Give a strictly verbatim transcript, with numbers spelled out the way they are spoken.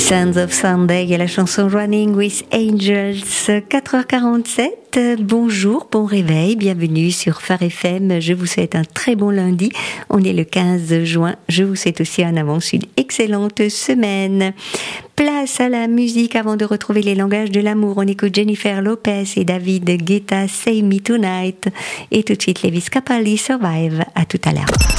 Sons of Sunday et la chanson Running with Angels, quatre heures quarante-sept. Bonjour, bon réveil, bienvenue sur Phare F M. Je vous souhaite un très bon lundi. On est le quinze juin. Je vous souhaite aussi en avance une excellente semaine. Place à la musique avant de retrouver les langages de l'amour. On écoute Jennifer Lopez et David Guetta, Say Me Tonight. Et tout de suite, Lewis Capaldi, Survive. À tout à l'heure.